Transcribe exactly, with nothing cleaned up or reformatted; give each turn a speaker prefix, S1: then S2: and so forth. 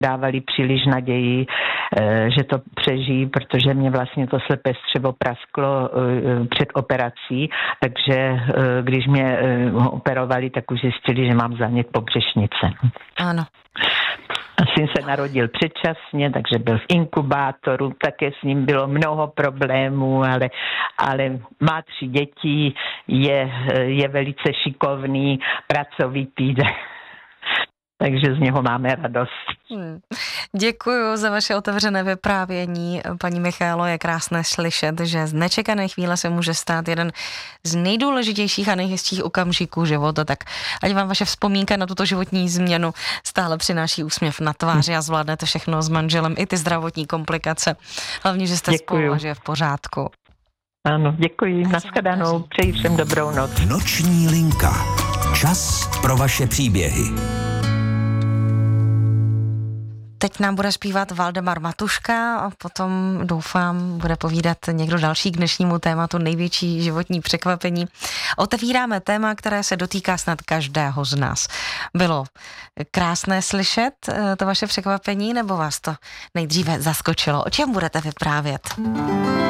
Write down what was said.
S1: dávali příliš naději, že to přežijí, protože mě vlastně to slepé střevo prasklo před operací, takže když mě operovali, tak už zjistili, že mám zánět pobřešnice.
S2: Ano.
S1: Syn se narodil předčasně, takže byl v inkubátoru, také s ním bylo mnoho problémů, ale, ale má tři děti, je, je velice šikovný, pracovitý, takže z něho máme radost.
S2: Hmm. Děkuji za vaše otevřené vyprávění. Paní Michaelo, je krásné slyšet, že z nečekané chvíle se může stát jeden z nejdůležitějších a nejhezčích okamžiků života. Tak ať vám vaše vzpomínka na tuto životní změnu stále přináší úsměv na tváři a zvládnete všechno s manželem, i ty zdravotní komplikace. Hlavně, že jste spolu a že je v pořádku.
S1: Ano, děkuji. Nashledanou. Přeji všem dobrou noc.
S3: Noční linka. Čas pro vaše příběhy.
S2: Teď nám bude zpívat Valdemar Matuška a potom, doufám, bude povídat někdo další k dnešnímu tématu největší životní překvapení. Otevíráme téma, které se dotýká snad každého z nás. Bylo krásné slyšet to vaše překvapení, nebo vás to nejdříve zaskočilo? O čem budete vyprávět?